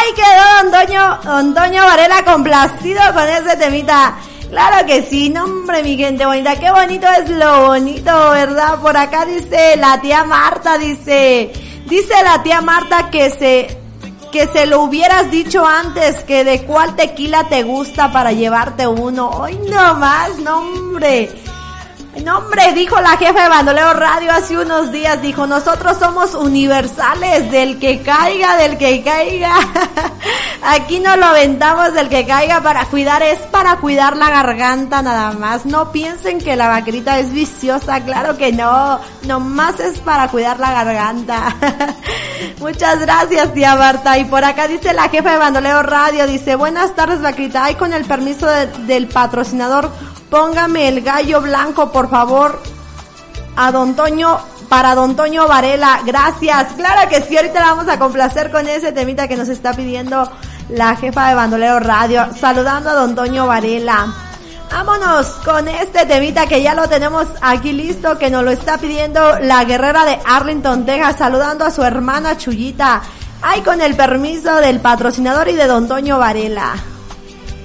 Ay, quedó don Toño Varela complacido con ese temita. Claro que sí, no hombre, mi gente bonita, qué bonito es lo bonito, ¿verdad? Por acá dice la tía Marta, dice la tía Marta que se lo hubieras dicho antes, que de cuál tequila te gusta para llevarte uno. Ay, no más, no hombre. No hombre, dijo la jefa de Bandolero Radio hace unos días, dijo, nosotros somos universales, del que caiga. Aquí no lo aventamos del que caiga es para cuidar la garganta nada más. No piensen que la vaquerita es viciosa, claro que no, nomás es para cuidar la garganta. Muchas gracias, tía Marta. Y por acá dice la jefa de Bandolero Radio, dice, buenas tardes, vaquerita, ay, con el permiso del patrocinador, póngame el gallo blanco, por favor, para don Toño Varela. Gracias. Claro que sí, ahorita la vamos a complacer con ese temita que nos está pidiendo la jefa de Bandolero Radio, saludando a don Toño Varela. Vámonos con este temita que ya lo tenemos aquí listo, que nos lo está pidiendo la guerrera de Arlington, Texas, saludando a su hermana Chuyita. Ay, con el permiso del patrocinador y de don Toño Varela.